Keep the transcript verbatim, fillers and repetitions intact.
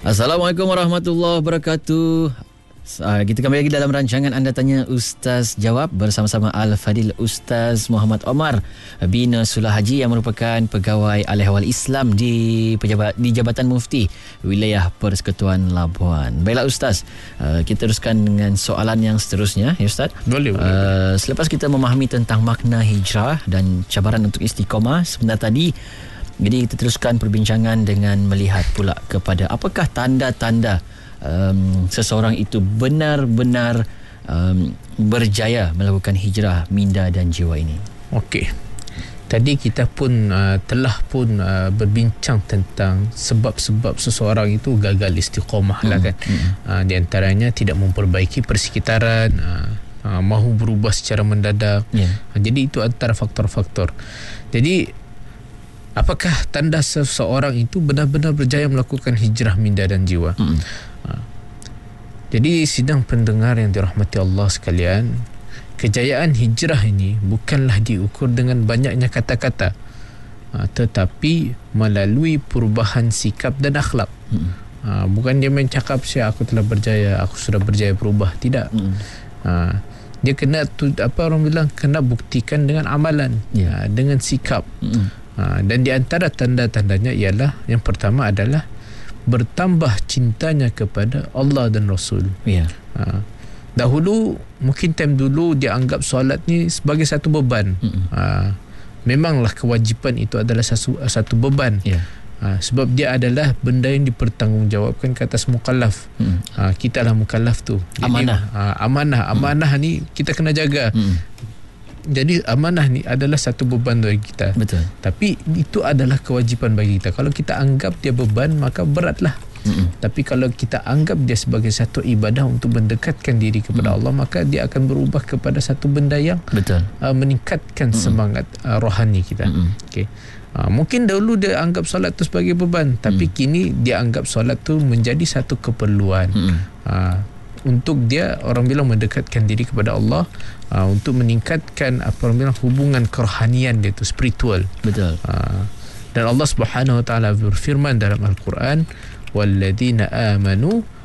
Assalamualaikum warahmatullahi wabarakatuh. Uh, kita kembali lagi dalam rancangan Anda Tanya Ustaz Jawab bersama-sama Al-Fadil Ustaz Muhammad Omar Bina Sulah Haji yang merupakan pegawai Al-Ehwal Islam di pejabat di Jabatan Mufti Wilayah Persekutuan Labuan. Baiklah Ustaz, uh, kita teruskan dengan soalan yang seterusnya ya Ustaz. Boleh, boleh, uh, boleh. Selepas kita memahami tentang makna hijrah dan cabaran untuk istiqamah sebentar tadi, jadi kita teruskan perbincangan dengan melihat pula kepada apakah tanda-tanda um, seseorang itu benar-benar um, berjaya melakukan hijrah minda dan jiwa ini. Okey. Tadi kita pun uh, telah pun uh, berbincang tentang sebab-sebab seseorang itu gagal istiqamah hmm. lah kan. Hmm. Uh, di antaranya tidak memperbaiki persekitaran, uh, uh, mahu berubah secara mendadak. Yeah. Uh, jadi itu antara faktor-faktor. Jadi apakah tanda seseorang itu benar-benar berjaya melakukan hijrah minda dan jiwa? Hmm. Ha. Jadi sidang pendengar yang dirahmati Allah sekalian, kejayaan hijrah ini bukanlah diukur dengan banyaknya kata-kata, ha, tetapi melalui perubahan sikap dan akhlak. Hmm. Ha, bukan dia main cakap saya aku telah berjaya, aku sudah berjaya berubah. Tidak. Hmm. Ha, dia kena tu, apa orang bilang, kena buktikan dengan amalan, yeah. ha, dengan sikap. Hmm. Ha, dan di antara tanda-tandanya ialah yang pertama adalah bertambah cintanya kepada Allah dan Rasul. Ya. Ha, dahulu mungkin time dulu dia anggap solat ni sebagai satu beban. Ha, memanglah kewajipan itu adalah satu satu beban. Ya. Ha, sebab dia adalah benda yang dipertanggungjawabkan ke atas mukallaf. Hmm. Ha, kita lah mukallaf tu. Jadi, amanah. Ha, amanah, amanah hmm. ni kita kena jaga. Hmm. Jadi amanah ni adalah satu beban bagi kita. Betul. Tapi itu adalah kewajipan bagi kita. Kalau kita anggap dia beban, maka beratlah. Mm-mm. Tapi kalau kita anggap dia sebagai satu ibadah untuk mendekatkan diri kepada Mm-mm. Allah, maka dia akan berubah kepada satu benda yang Betul. Uh, meningkatkan Mm-mm. semangat uh, rohani kita. Okey. Uh, mungkin dahulu dia anggap solat tu sebagai beban, tapi Mm. kini dia anggap solat tu menjadi satu keperluan. Uh, untuk dia, orang bilang, mendekatkan diri kepada Allah, uh, untuk meningkatkan apa orang bilang hubungan kerohanian dia tu, spiritual. Betul. Uh, dan Allah Subhanahu wa taala berfirman dalam Al-Quran, walladzina amanu